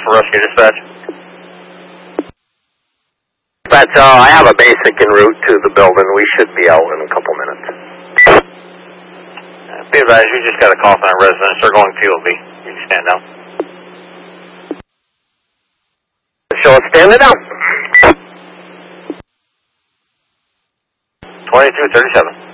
for rescue dispatch. Dispatch, I have a basic en route to the building. We should be out in a couple minutes. Be advised, we just got a call from our residents. They're going field B. You can stand down. Show us standing down. 2237.